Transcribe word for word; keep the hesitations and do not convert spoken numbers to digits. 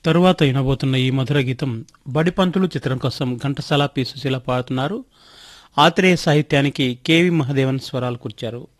తరువాత వినబోతున్న ఈ మధుర గీతం బడిపంతులు చిత్రం కోసం ఘంటసాల పి సుశీల పాడుతున్నారు. ఆత్రేయ సాహిత్యానికి కెవి మహదేవన్ స్వరాలు కూర్చారు.